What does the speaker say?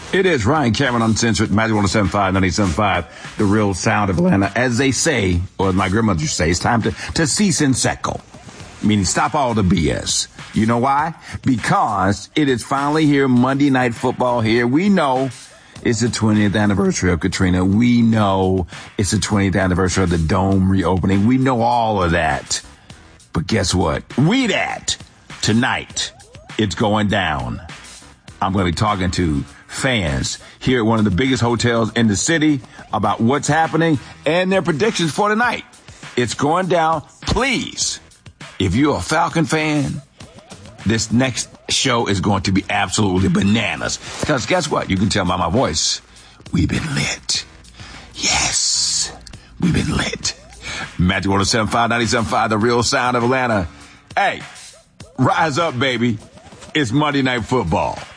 It is Ryan Cameron Uncensored, Magic 107.5, 97.5, the real sound of Atlanta. As they say, or as my grandmother used to say, it's time to cease and seco. Meaning stop all the BS. You know why? Because it is finally here, Monday Night Football here. We know it's the 20th anniversary of Katrina. We know it's the 20th anniversary of the Dome reopening. We know all of that. But guess what? Tonight, it's going down. I'm going to be talking to fans here at one of the biggest hotels in the city about what's happening and their predictions for tonight. It's going down. Please, if you're a Falcon fan, this next show is going to be absolutely bananas. Because guess what? You can tell by my voice. We've been lit. Yes, we've been lit. Magic 107.5, 97.5, the real sound of Atlanta. Hey, rise up, baby. It's Monday Night Football.